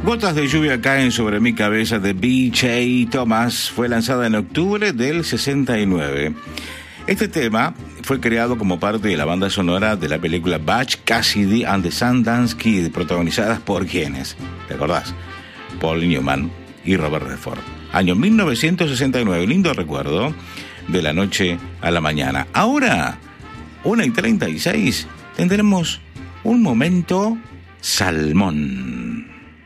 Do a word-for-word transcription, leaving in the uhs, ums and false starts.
Gotas de lluvia caen sobre mi cabeza de B J Thomas fue lanzada en octubre del sesenta y nueve. Este tema fue creado como parte de la banda sonora de la película Butch Cassidy and the Sundance Kid, protagonizadas por quienes, ¿te acordás? Paul Newman y Robert Redford. Año mil novecientos sesenta y nueve, lindo recuerdo, de la noche a la mañana. Ahora, una y treinta y seis, tendremos un momento salmón.